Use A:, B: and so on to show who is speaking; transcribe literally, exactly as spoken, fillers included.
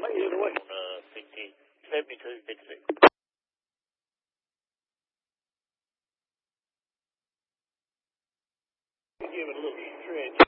A: Either way. On uh, fifty, seventy-two, fifty-six. Give it a little stretch.